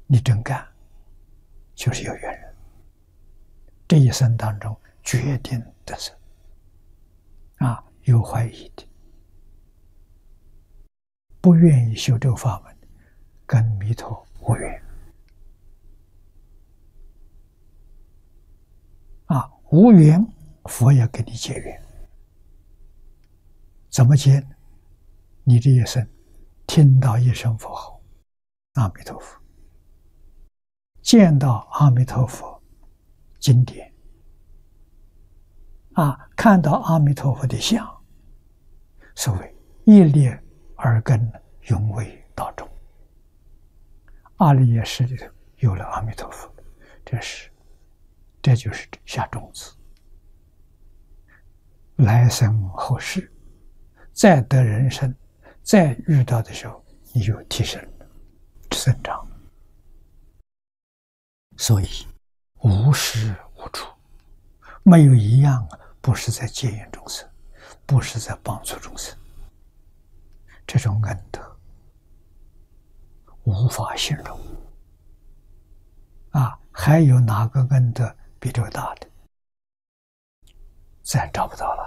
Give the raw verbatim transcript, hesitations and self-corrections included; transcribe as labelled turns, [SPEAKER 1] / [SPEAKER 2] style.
[SPEAKER 1] 你真干，就是有缘人。这一生当中决定得胜啊！有怀疑的，不愿意修这个法门，跟弥陀无缘啊！无缘，佛要跟你结缘。怎么结呢？你这一生听到一声佛号，阿弥陀佛，见到阿弥陀佛经典啊，看到阿弥陀佛的像，所谓一粒耳根，永为道中。阿赖耶识里头有了阿弥陀佛，这是，这就是下种子。来生后世，再得人生，再遇到的时候，你就提升了，增长。所以无时无处，没有一样不是在接引众生，不是在帮助众生。这种恩德无法形容啊！还有哪个恩德比这个大的？再找不到了。